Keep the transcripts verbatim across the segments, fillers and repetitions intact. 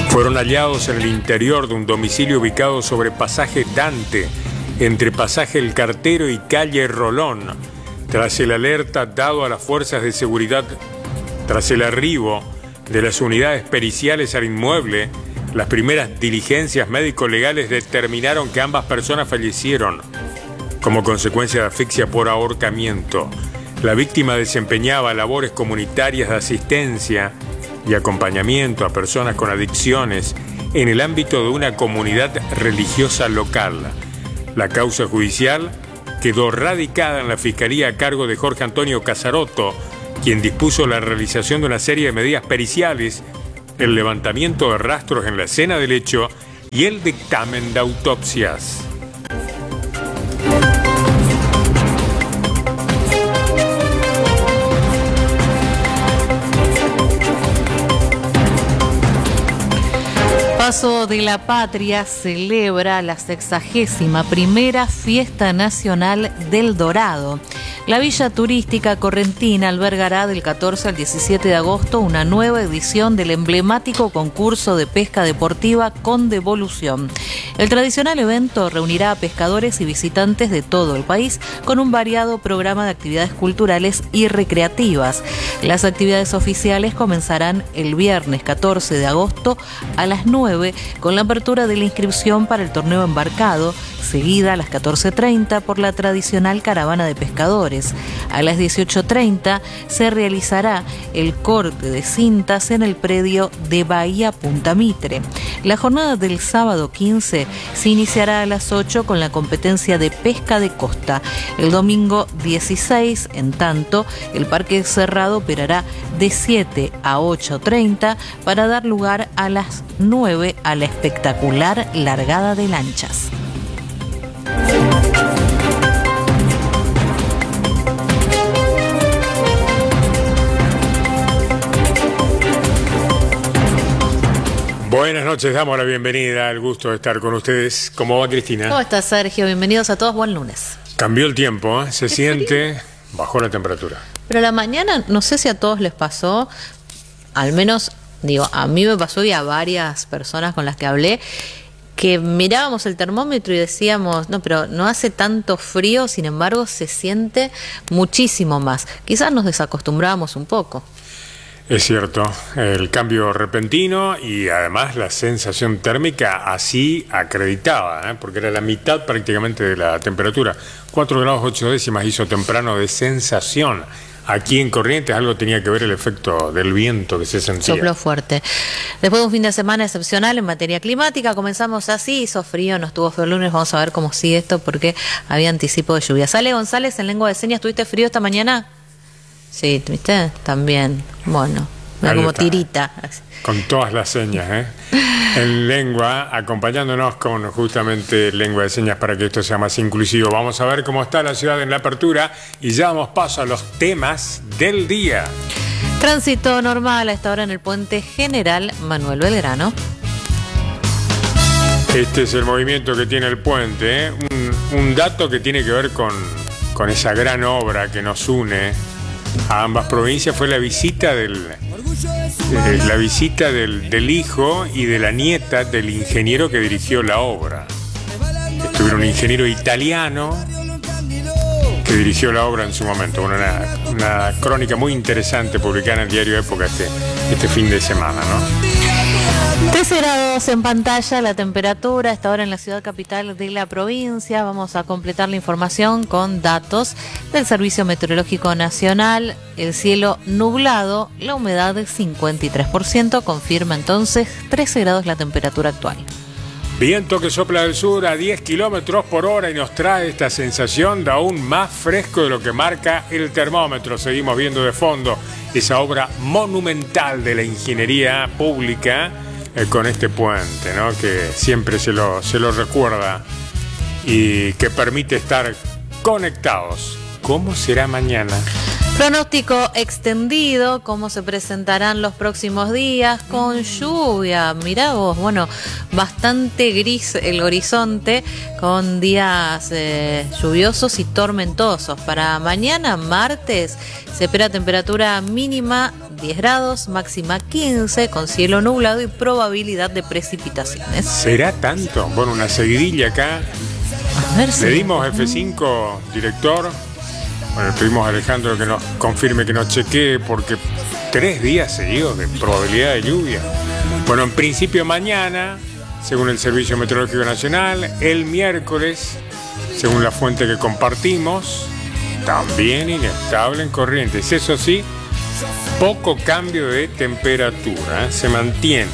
Fueron hallados en el interior de un domicilio ubicado sobre Pasaje Dante, entre Pasaje El Cartero y Calle Rolón, tras el alerta dado a las fuerzas de seguridad. Tras el arribo de las unidades periciales al inmueble, las primeras diligencias médico-legales determinaron que ambas personas fallecieron como consecuencia de asfixia por ahorcamiento. La víctima desempeñaba labores comunitarias de asistencia y acompañamiento a personas con adicciones en el ámbito de una comunidad religiosa local. La causa judicial quedó radicada en la Fiscalía a cargo de Jorge Antonio Casarotto, quien dispuso la realización de una serie de medidas periciales, el levantamiento de rastros en la escena del hecho y el dictamen de autopsias. Paso de la Patria celebra la sexagésima primera Fiesta Nacional del Dorado. La Villa Turística Correntina albergará del catorce al diecisiete de agosto una nueva edición del emblemático concurso de pesca deportiva con devolución. El tradicional evento reunirá a pescadores y visitantes de todo el país con un variado programa de actividades culturales y recreativas. Las actividades oficiales comenzarán el viernes catorce de agosto a las nueve con la apertura de la inscripción para el torneo embarcado, seguida a las catorce treinta por la tradicional caravana de pescadores. A las dieciocho treinta se realizará el corte de cintas en el predio de Bahía Punta Mitre. La jornada del sábado quince se iniciará a las ocho con la competencia de pesca de costa. El domingo dieciséis, en tanto, el Parque Cerrado operará de siete a ocho treinta para dar lugar a las nueve a la espectacular largada de lanchas. Buenas noches, damos la bienvenida, el gusto de estar con ustedes. ¿Cómo va, Cristina? ¿Cómo estás, Sergio? Bienvenidos a todos, buen lunes. Cambió el tiempo, ¿eh? Se siente, frío. Bajó la temperatura. Pero a la mañana, no sé si a todos les pasó, al menos, digo, a mí me pasó y a varias personas con las que hablé, que mirábamos el termómetro y decíamos, no, pero no hace tanto frío, sin embargo se siente muchísimo más. Quizás nos desacostumbramos un poco. Es cierto, el cambio repentino y además la sensación térmica así acreditada, ¿eh? Porque era la mitad prácticamente de la temperatura. cuatro grados ocho décimas hizo temprano de sensación. Aquí en Corrientes algo tenía que ver el efecto del viento que se sentía. Sopló fuerte. Después de un fin de semana excepcional en materia climática, comenzamos así, hizo frío, no estuvo feo el lunes, vamos a ver cómo sigue esto porque había anticipo de lluvia. Sale González, en lengua de señas, ¿tuviste frío esta mañana? Sí, ¿viste? También. Bueno, como tirita. Con todas las señas, ¿eh? En lengua, acompañándonos con justamente lengua de señas para que esto sea más inclusivo. Vamos a ver cómo está la ciudad en la apertura y ya damos paso a los temas del día. Tránsito normal a esta hora en el puente General Manuel Belgrano. Este es el movimiento que tiene el puente, ¿eh? Un, un dato que tiene que ver con, con esa gran obra que nos une a ambas provincias fue la visita del eh, la visita del, del hijo y de la nieta del ingeniero que dirigió la obra. Estuvieron un ingeniero italiano que dirigió la obra en su momento. Una, una crónica muy interesante publicada en el diario Época este, este fin de semana, ¿no? trece grados en pantalla, la temperatura a esta hora en la ciudad capital de la provincia. Vamos a completar la información con datos del Servicio Meteorológico Nacional. El cielo nublado, la humedad del cincuenta y tres por ciento, confirma entonces trece grados la temperatura actual. Viento que sopla del sur a diez kilómetros por hora y nos trae esta sensación de aún más fresco de lo que marca el termómetro. Seguimos viendo de fondo esa obra monumental de la ingeniería pública, Eh, con este puente, ¿no? Que siempre se lo, se lo recuerda y que permite estar conectados. ¿Cómo será mañana? Pronóstico extendido, cómo se presentarán los próximos días con lluvia. Mirá vos, bueno, bastante gris el horizonte con días eh, lluviosos y tormentosos. Para mañana, martes, se espera temperatura mínima diez grados, máxima quince, con cielo nublado y probabilidad de precipitaciones. ¿Será tanto? Bueno, una seguidilla acá. A ver si... Le dimos F cinco, director. Bueno, le pedimos a Alejandro que nos confirme, que nos chequee, porque tres días seguidos de probabilidad de lluvia. Bueno, en principio mañana, según el Servicio Meteorológico Nacional, el miércoles, según la fuente que compartimos, también inestable en Corrientes. Eso sí, poco cambio de temperatura, ¿eh? Se mantienen.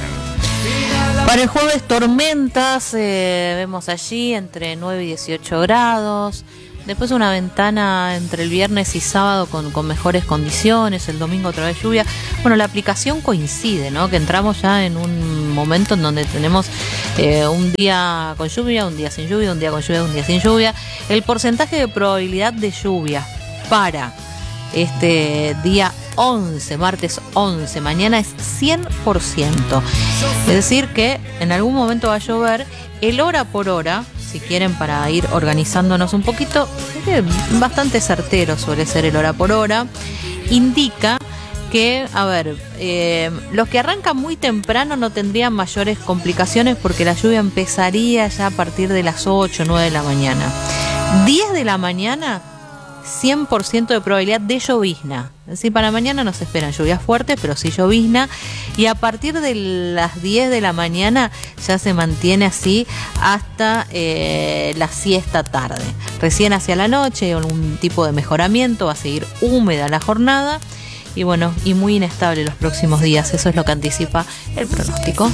Para el jueves, tormentas, eh, vemos allí entre nueve y dieciocho grados. Después una ventana entre el viernes y sábado con, con mejores condiciones, el domingo otra vez lluvia. Bueno, la aplicación coincide, ¿no? Que entramos ya en un momento en donde tenemos eh, un día con lluvia, un día sin lluvia, un día con lluvia, un día sin lluvia. El porcentaje de probabilidad de lluvia para este día once, martes once, mañana es cien por ciento. Es decir que en algún momento va a llover. El hora por hora, si quieren, para ir organizándonos un poquito, bastante certero suele ser el hora por hora, indica que, a ver, eh, los que arrancan muy temprano no tendrían mayores complicaciones porque la lluvia empezaría ya a partir de las ocho, nueve de la mañana. diez de la mañana, cien por ciento de probabilidad de llovizna. Es decir, para mañana no se esperan lluvias fuertes, pero sí llovizna. Y a partir de las diez de la mañana ya se mantiene así hasta eh, la siesta tarde. Recién hacia la noche, algún tipo de mejoramiento, va a seguir húmeda la jornada. Y bueno, y muy inestable los próximos días. Eso es lo que anticipa el pronóstico.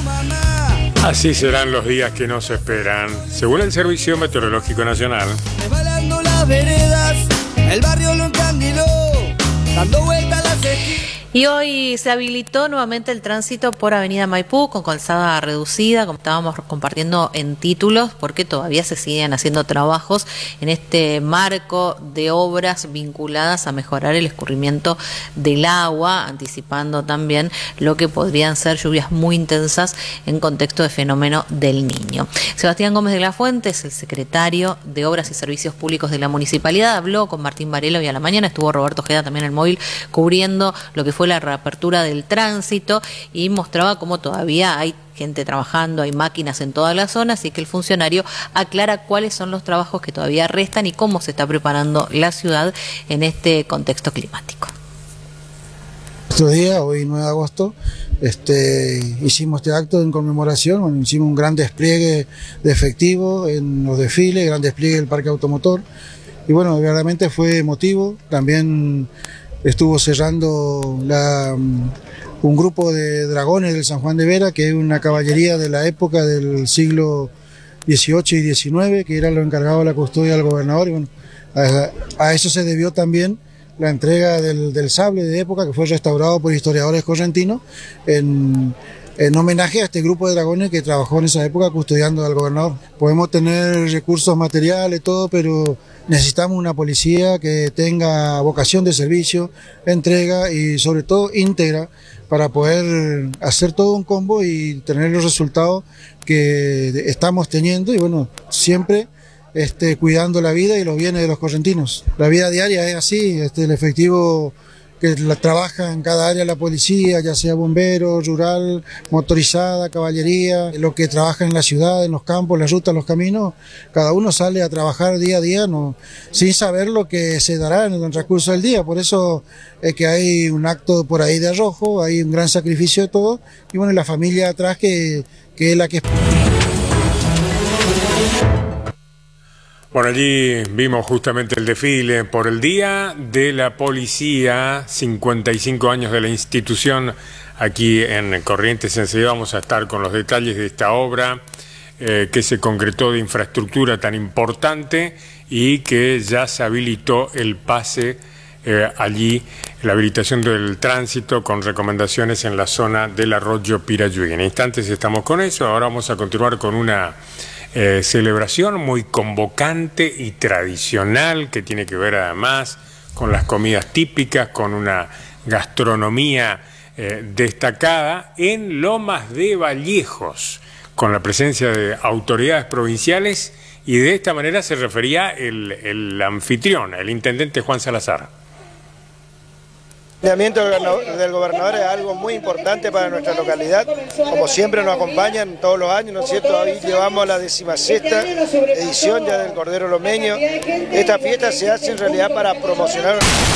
Así serán los días que no se esperan, según el Servicio Meteorológico Nacional. Rebalando las veredas, el barrio lo encandiló, dando vueltas a las esquinas. Y hoy se habilitó nuevamente el tránsito por Avenida Maipú con calzada reducida, como estábamos compartiendo en títulos, porque todavía se siguen haciendo trabajos en este marco de obras vinculadas a mejorar el escurrimiento del agua, anticipando también lo que podrían ser lluvias muy intensas en contexto de fenómeno del Niño. Sebastián Gómez de la Fuente, el secretario de Obras y Servicios Públicos de la Municipalidad, habló con Martín Varela y a la mañana estuvo Roberto Ojeda también en el móvil cubriendo lo que fue la reapertura del tránsito y mostraba cómo todavía hay gente trabajando, hay máquinas en toda la zona, así que el funcionario aclara cuáles son los trabajos que todavía restan y cómo se está preparando la ciudad en este contexto climático. Nuestro día, hoy nueve de agosto, este, hicimos este acto en conmemoración, bueno, hicimos un gran despliegue de efectivo en los desfiles, gran despliegue del parque automotor y bueno, verdaderamente fue emotivo. También estuvo cerrando la, un grupo de dragones del San Juan de Vera, que es una caballería de la época del siglo dieciocho y diecinueve, que era lo encargado de la custodia del gobernador. Y bueno, a, a eso se debió también la entrega del, del sable de época, que fue restaurado por historiadores correntinos, en, en homenaje a este grupo de dragones que trabajó en esa época custodiando al gobernador. Podemos tener recursos materiales, todo, pero necesitamos una policía que tenga vocación de servicio, entrega y sobre todo íntegra para poder hacer todo un combo y tener los resultados que estamos teniendo y bueno, siempre este, cuidando la vida y los bienes de los correntinos. La vida diaria es así, este, el efectivo que la trabaja en cada área de la policía, ya sea bomberos, rural, motorizada, caballería, lo que trabaja en la ciudad, en los campos, las rutas, los caminos, cada uno sale a trabajar día a día, no, sin saber lo que se dará en el transcurso del día. Por eso es que hay un acto por ahí de arrojo, hay un gran sacrificio de todo, y bueno, la familia atrás que, que es la que... Bueno, allí vimos justamente el desfile por el Día de la Policía, cincuenta y cinco años de la institución aquí en Corrientes. Enseguida vamos a estar con los detalles de esta obra eh, que se concretó de infraestructura tan importante y que ya se habilitó el pase eh, allí, la habilitación del tránsito con recomendaciones en la zona del arroyo Pirayuí. En instantes estamos con eso, ahora vamos a continuar con una... Eh, celebración muy convocante y tradicional que tiene que ver además con las comidas típicas, con una gastronomía eh, destacada en Lomas de Vallejos, con la presencia de autoridades provinciales, y de esta manera se refería el, el anfitrión, el intendente Juan Salazar. El planeamiento del gobernador es algo muy importante para nuestra localidad, como siempre nos acompañan todos los años, ¿no es cierto? Hoy llevamos la decimasexta edición ya del Cordero Lomeño. Esta fiesta se hace en realidad para promocionar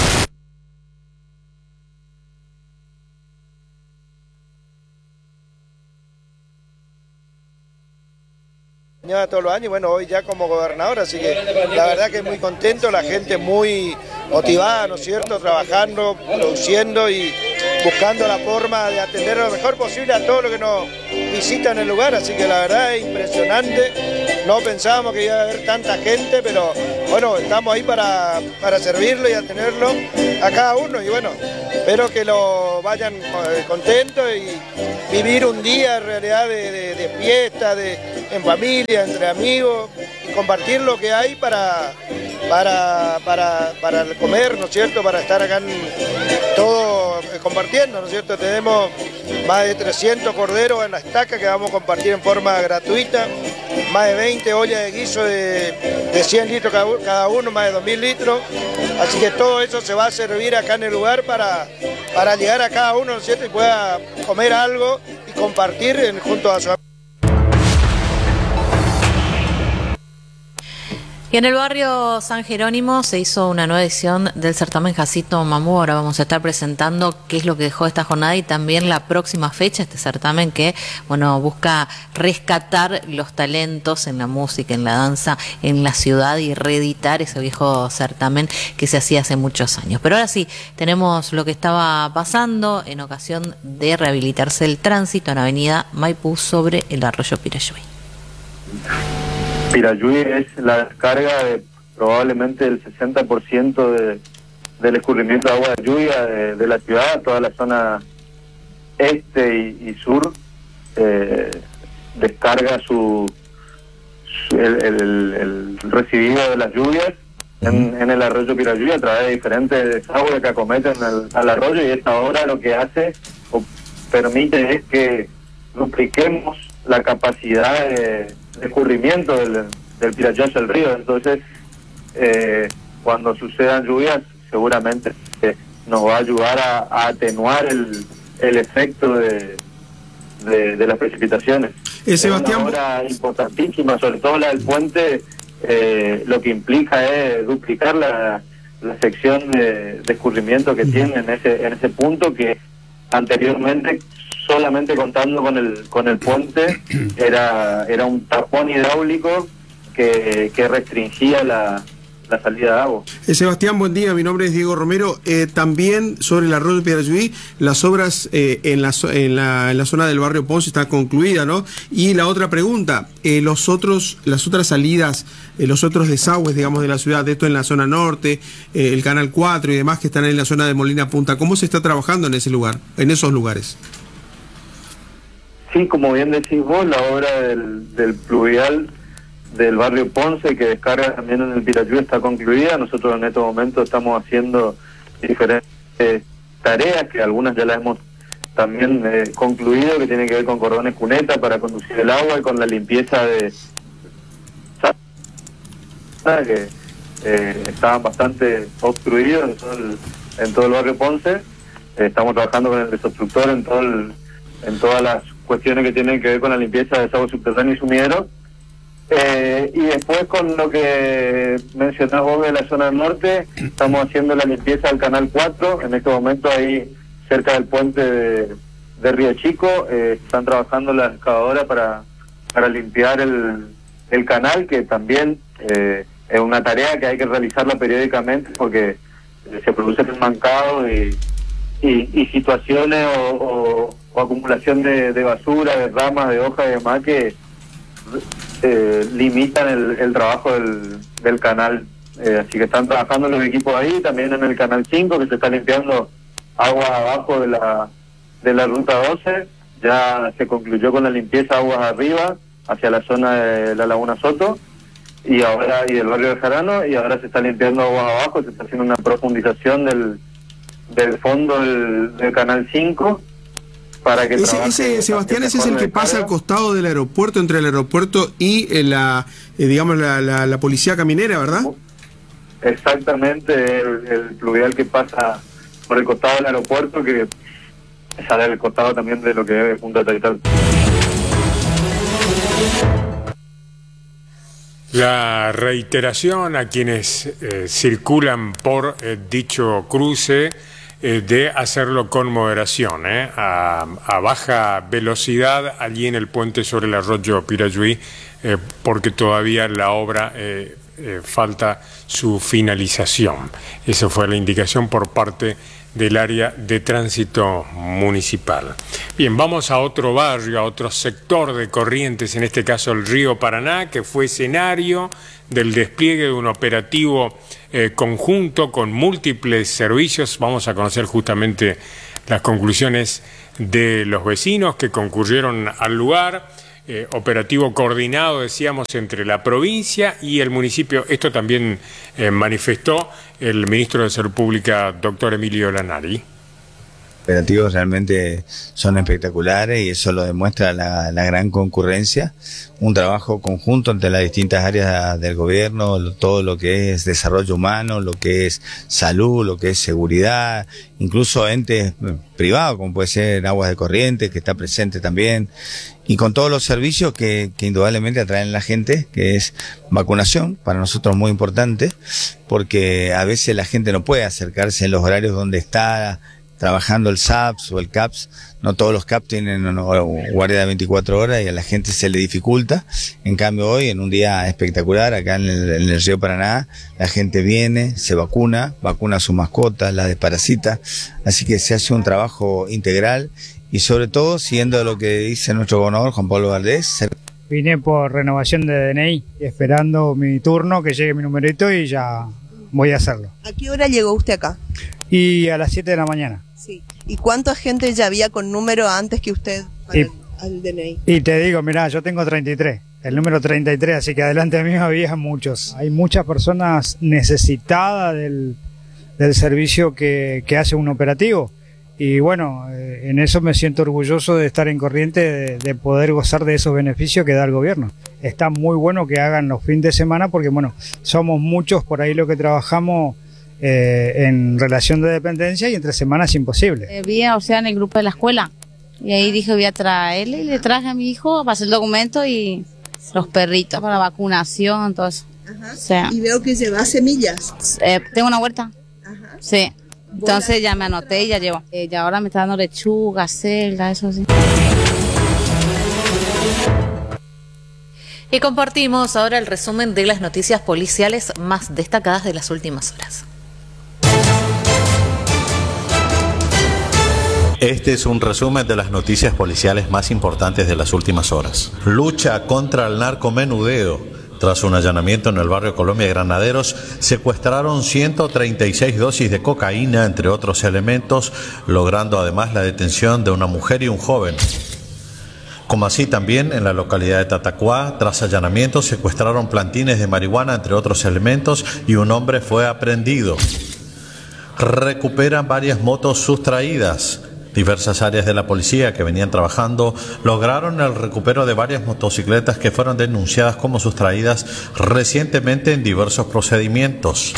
todos los años, bueno, hoy ya como gobernador, así que la verdad que es muy contento, la gente muy motivada, ¿no es cierto?, trabajando, produciendo y buscando la forma de atender lo mejor posible a todos los que nos visitan el lugar, así que la verdad es impresionante, no pensábamos que iba a haber tanta gente, pero bueno, estamos ahí para, para servirlo y atenderlo a cada uno, y bueno, espero que lo vayan contentos y vivir un día en realidad de, de, de fiesta, de, en familia, entre amigos, y compartir lo que hay para, para, para, para comer, ¿no es cierto?, para estar acá en todo eh, compartiendo, ¿no es cierto? Tenemos más de trescientos corderos en la estaca que vamos a compartir en forma gratuita, más de veinte ollas de guiso de, de cien litros cada uno, más de dos mil litros, así que todo eso se va a servir acá en el lugar para, para llegar a cada uno, ¿no es cierto?, y pueda comer algo y compartir en, junto a su amigo. Y en el barrio San Jerónimo se hizo una nueva edición del certamen Jacinto Mamú. Ahora vamos a estar presentando qué es lo que dejó esta jornada y también la próxima fecha, este certamen que, bueno, busca rescatar los talentos en la música, en la danza, en la ciudad y reeditar ese viejo certamen que se hacía hace muchos años. Pero ahora sí, tenemos lo que estaba pasando en ocasión de rehabilitarse el tránsito en Avenida Maipú sobre el arroyo Pirayuy. Pirayuy es la descarga de probablemente el sesenta por ciento de, del escurrimiento de agua de lluvia de, de la ciudad, toda la zona este y, y sur eh, descarga su, su el, el, el recibido de las lluvias en, en el arroyo Pirayuy a través de diferentes desagües que acometen al, al arroyo, y esta obra lo que hace o permite es que dupliquemos la capacidad de de escurrimiento del, del Pirayuy hacia el río. Entonces eh, cuando sucedan lluvias seguramente eh, nos va a ayudar a, a atenuar el, el efecto de, de, de las precipitaciones. Eh, Sebastián, es una obra importantísima, sobre todo la del puente. Eh, lo que implica es duplicar la, la sección de, de escurrimiento que tiene en ese, en ese punto, que anteriormente solamente contando con el con el puente era era un tapón hidráulico que, que restringía la, la salida de agua. Eh, Sebastián, buen día, mi nombre es Diego Romero. Eh, también sobre el arroyo Pirayuy, las obras eh, en, la, en, la, en la zona del barrio Ponce están concluidas, ¿no? Y la otra pregunta, eh, los otros las otras salidas, eh, los otros desagües, digamos, de la ciudad, de esto en la zona norte, eh, el Canal cuatro y demás que están en la zona de Molina Punta, ¿cómo se está trabajando en ese lugar, en esos lugares? Sí, como bien decís vos, la obra del, del pluvial del barrio Ponce, que descarga también en el Pirayuy, está concluida. Nosotros en estos momentos estamos haciendo diferentes tareas, que algunas ya las hemos también eh, concluido, que tienen que ver con cordones cuneta para conducir el agua y con la limpieza de que eh, estaban bastante obstruidos en todo el, en todo el barrio Ponce. Eh, estamos trabajando con el desobstructor en todo el, en todas las cuestiones que tienen que ver con la limpieza de desagües subterráneos y sumideros. Eh, y después, con lo que mencionás vos de la zona norte, estamos haciendo la limpieza del Canal cuatro. En este momento ahí cerca del puente de, de Río Chico eh, están trabajando las excavadoras para, para limpiar el, el canal, que también eh, es una tarea que hay que realizarla periódicamente porque se producen mancados y, y, y situaciones o, o, o acumulación de, de basura, de ramas, de hojas y demás que eh, limitan el, el trabajo del, del canal. Eh, así que están trabajando los equipos ahí, también en el Canal cinco, que se está limpiando agua abajo de la de la Ruta doce. Ya se concluyó con la limpieza aguas arriba, hacia la zona de la Laguna Soto, y ahora y del barrio de Jarano, y ahora se está limpiando aguas abajo, se está haciendo una profundización del, del fondo del, del Canal cinco, para que ese, ese Sebastián, ese es el que pasa al costado del aeropuerto, entre el aeropuerto y eh, la eh, digamos la, la, la policía caminera, ¿verdad? Exactamente, el, el pluvial que pasa por el costado del aeropuerto, que sale al costado también de lo que es Punta Taital. La reiteración a quienes eh, circulan por eh, dicho cruce eh, de hacerlo con moderación, eh, a, a baja velocidad allí en el puente sobre el arroyo Pirajuí, eh, porque todavía la obra eh, eh, falta su finalización. Esa fue la indicación por parte del área de tránsito municipal. Bien, vamos a otro barrio, a otro sector de Corrientes, en este caso el río Paraná, que fue escenario del despliegue de un operativo eh, conjunto con múltiples servicios. Vamos a conocer justamente las conclusiones de los vecinos que concurrieron al lugar. Eh, operativo coordinado, decíamos, entre la provincia y el municipio. Esto también eh, manifestó el ministro de Salud Pública, doctor Emilio Lanari. Operativos realmente son espectaculares y eso lo demuestra la, la gran concurrencia, un trabajo conjunto entre las distintas áreas del gobierno, todo lo que es desarrollo humano, lo que es salud, lo que es seguridad, incluso entes privados como puede ser Aguas de Corrientes, que está presente también, y con todos los servicios que, que indudablemente atraen a la gente, que es vacunación, para nosotros muy importante, porque a veces la gente no puede acercarse en los horarios donde está trabajando el S A P S o el C A P S. No todos los C A P S tienen una guardia de veinticuatro horas y a la gente se le dificulta. En cambio hoy, en un día espectacular, acá en el, en el río Paraná, la gente viene, se vacuna, vacuna a sus mascotas, la desparasita, así que se hace un trabajo integral y sobre todo siguiendo lo que dice nuestro gobernador Juan Pablo Valdés. Vine por renovación de D N I, esperando mi turno, que llegue mi numerito y ya voy a hacerlo. ¿A qué hora llegó usted acá? Y a las siete de la mañana. Sí. ¿Y cuánta gente ya había con número antes que usted para y, el, al D N I? Y te digo, mirá, yo tengo treinta y tres, el número treinta y tres, así que adelante de mí había muchos. Hay muchas personas necesitadas del, del servicio que, que hace un operativo. Y bueno, eh, en eso me siento orgulloso de estar en Corrientes, de, de poder gozar de esos beneficios que da el gobierno. Está muy bueno que hagan los fines de semana porque, bueno, somos muchos por ahí los que trabajamos eh, en relación de dependencia y entre semanas es imposible. Eh, vi, o sea, en el grupo de la escuela y ahí dije voy a traerle y le traje a mi hijo para hacer el documento y los perritos para vacunación, todo eso. Ajá. O sea, y veo que lleva semillas. Eh, tengo una huerta. Ajá. Sí. Entonces ya me anoté y ya llevo. Eh, ya ahora me está dando lechuga, selga, eso sí. Y compartimos ahora el resumen de las noticias policiales más destacadas de las últimas horas. Este es un resumen de las noticias policiales más importantes de las últimas horas. Lucha contra el narcomenudeo. Tras un allanamiento en el barrio Colombia de Granaderos, secuestraron ciento treinta y seis dosis de cocaína, entre otros elementos, logrando además la detención de una mujer y un joven. Como así también en la localidad de Tatacuá, tras allanamientos, secuestraron plantines de marihuana, entre otros elementos, y un hombre fue aprehendido. Recuperan varias motos sustraídas. Diversas áreas de la policía que venían trabajando lograron el recupero de varias motocicletas que fueron denunciadas como sustraídas recientemente en diversos procedimientos.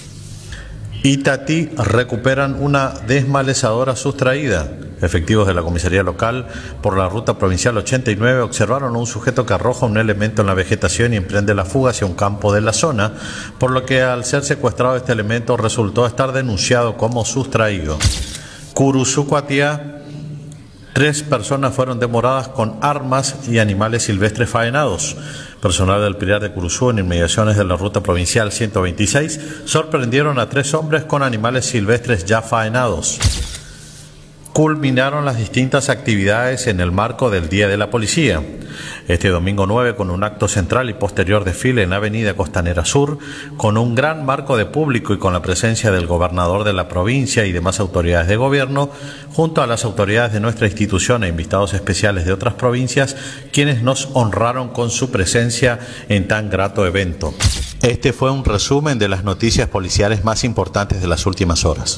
Itatí recuperan una desmalezadora sustraída. Efectivos de la comisaría local por la ruta provincial ochenta y nueve observaron a un sujeto que arroja un elemento en la vegetación y emprende la fuga hacia un campo de la zona, por lo que al ser secuestrado este elemento resultó estar denunciado como sustraído. Curuzucuatiá, tres personas fueron demoradas con armas y animales silvestres faenados. Personal del Pilar de Curuzú, en inmediaciones de la ruta provincial ciento veintiséis, sorprendieron a tres hombres con animales silvestres ya faenados. Culminaron las distintas actividades en el marco del Día de la Policía. Este domingo nueve, con un acto central y posterior desfile en Avenida Costanera Sur, con un gran marco de público y con la presencia del gobernador de la provincia y demás autoridades de gobierno, junto a las autoridades de nuestra institución e invitados especiales de otras provincias, quienes nos honraron con su presencia en tan grato evento. Este fue un resumen de las noticias policiales más importantes de las últimas horas.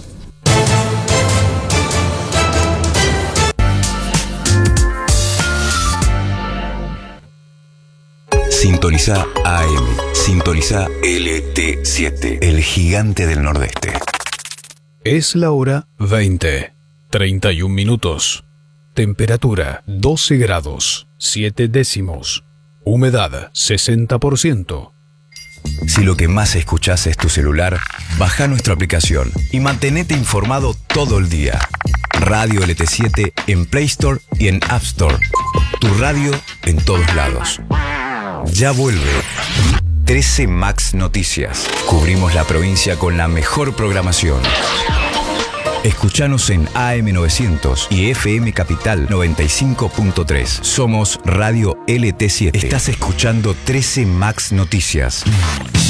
Sintoniza A M, sintoniza L T siete, el gigante del Nordeste. Es la hora veinte, treinta y un minutos. Temperatura doce grados, siete décimos. Humedad sesenta por ciento. Si lo que más escuchás es tu celular, baja nuestra aplicación y mantenete informado todo el día. Radio L T siete en Play Store y en App Store. Tu radio en todos lados. Ya vuelve trece Max Noticias. Cubrimos la provincia con la mejor programación. Escuchanos en A M novecientos y F M Capital noventa y cinco punto tres. Somos Radio L T siete. Estás escuchando trece Max Noticias.